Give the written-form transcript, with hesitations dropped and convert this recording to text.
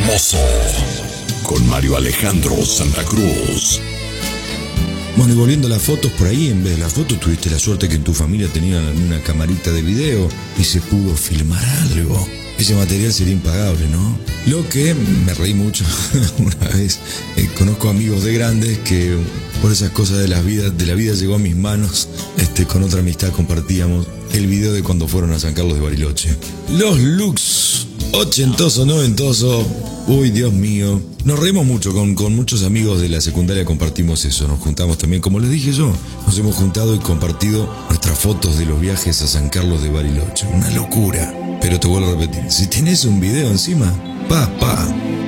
Hermoso con Mario Alejandro Santa Cruz. Bueno, y volviendo a las fotos, por ahí en vez de las fotos tuviste la suerte que en tu familia tenían una camarita de video y se pudo filmar algo. Ese material sería impagable, ¿no? Lo que me reí mucho una vez. Conozco amigos de grandes que por esas cosas de la vida llegó a mis manos. Con otra amistad compartíamos el video de cuando fueron a San Carlos de Bariloche. Los looks ochentoso, noventoso. Uy, Dios mío. Nos reímos mucho, con muchos amigos de la secundaria compartimos eso. Nos juntamos también, como les dije yo, nos hemos juntado y compartido nuestras fotos de los viajes a San Carlos de Bariloche. Una locura. Pero te vuelvo a repetir, si tenés un video encima, pa.